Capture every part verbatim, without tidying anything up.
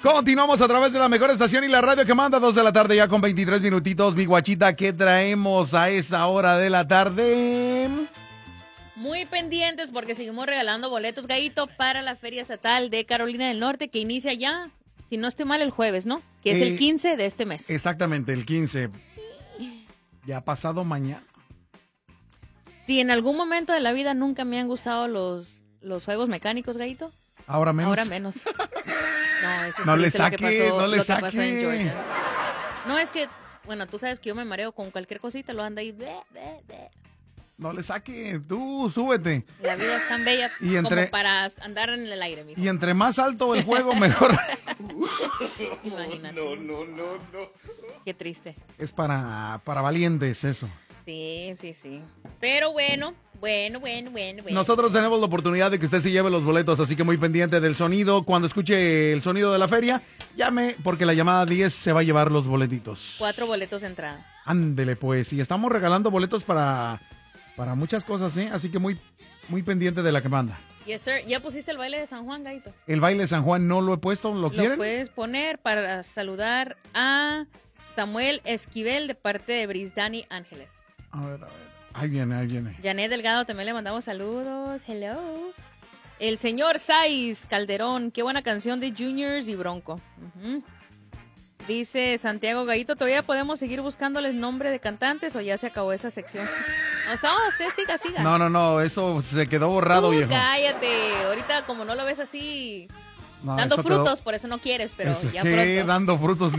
Continuamos a través de la mejor estación y la radio que manda, dos de la tarde ya con veintitrés minutitos. Mi guachita, ¿qué traemos a esa hora de la tarde? Muy pendientes porque seguimos regalando boletos, Gallito, para la Feria Estatal de Carolina del Norte, que inicia ya, si no estoy mal, el jueves, ¿no? Que es Eh, el quince de este mes. Exactamente, el quince. Ya ha pasado mañana. Si en algún momento de la vida nunca me han gustado los, los juegos mecánicos, Gallito, Ahora menos. ahora menos. No, eso es No le triste lo que saque, pasó- no le lo que pasó en saque. Georgia. No, es que, bueno, tú sabes que yo me mareo con cualquier cosita, lo anda ahí. Bleh, bleh, bleh. No le saque, tú súbete. La vida es tan bella Y entre- como para andar en el aire, mijo. Y entre más alto el juego, mejor. Imagínate. No, no, no, no. Qué triste. Es para, para valientes eso. Sí, sí, sí. Pero bueno, bueno, bueno, bueno, bueno. Nosotros tenemos la oportunidad de que usted se lleve los boletos, así que muy pendiente del sonido. Cuando escuche el sonido de la feria, llame, porque la llamada diez se va a llevar los boletitos. Cuatro boletos de entrada. Ándele pues, y estamos regalando boletos para, para muchas cosas, ¿eh? Así que muy, muy pendiente de la que manda. Yes, sir. ¿Ya pusiste el baile de San Juan, Gaito? El baile de San Juan no lo he puesto, ¿lo Lo quieren? puedes poner para saludar a Samuel Esquivel de parte de Brisdani Ángeles. A ver, a ver. Ahí viene, ahí viene. Janet Delgado también le mandamos saludos. Hello. El señor Saiz Calderón. Qué buena canción de Juniors y Bronco. Ujú. Dice Santiago Gallito, ¿todavía podemos seguir buscándoles nombre de cantantes o ya se acabó esa sección? No, no, usted siga, siga. No, no, no, eso se quedó borrado, Tú viejo. cállate. Ahorita como no lo ves así No, dando eso quedó- frutos, por eso no quieres, pero Eso, ya ¿qué? pronto. Dando frutos.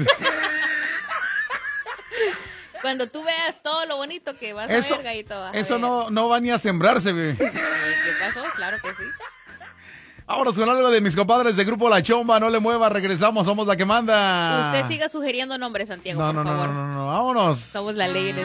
Cuando tú veas todo lo bonito que vas Eso, a ver, Gallito. vas a eso ver. no, no va ni a sembrarse, bebé. ¿Qué pasó? Claro que sí. Vámonos con algo de mis compadres de Grupo La Chomba. No le mueva, regresamos, somos la que manda. Usted siga sugiriendo nombres, Santiago, No, por no, no, favor. no, no, no, vámonos. Somos la ley en